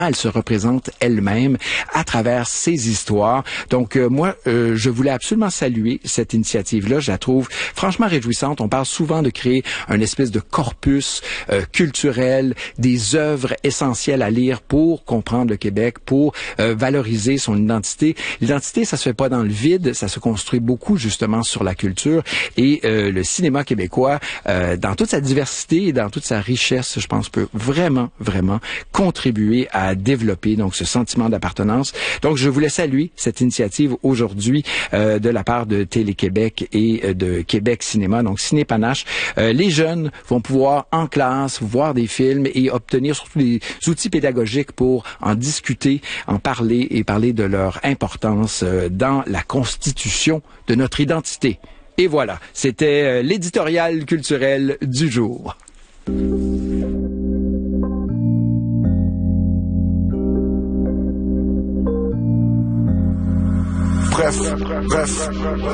Elle se représente elle-même à travers ses histoires. Donc, moi, je voulais absolument saluer cette initiative-là. Je la trouve franchement réjouissante. On parle souvent de créer un espèce de corpus culturel, des œuvres essentielles à lire pour comprendre le Québec, pour valoriser son identité. L'identité, ça se fait pas dans le vide, ça se construit beaucoup justement sur la culture. Et le cinéma québécois, dans toute sa diversité et dans toute sa richesse, je pense, peut vraiment, vraiment contribuer à développer donc ce sentiment d'appartenance. Donc, je voulais saluer cette initiative aujourd'hui de la part de Télé-Québec et de Québec Cinéma, donc Ciné Panache. Les jeunes vont pouvoir en classe voir des films et obtenir surtout des outils pédagogiques pour en discuter, en parler et parler de leur importance dans la constitution de notre identité. Et voilà, c'était l'éditorial culturel du jour. Bref.